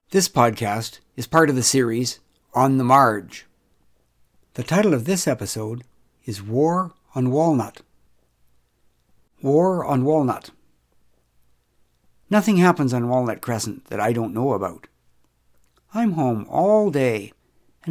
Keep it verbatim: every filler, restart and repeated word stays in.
This podcast is part of the series On the Marge. The title of this episode is War on Walnut. War on Walnut. Nothing happens on Walnut Crescent that I don't know about. I'm home all day,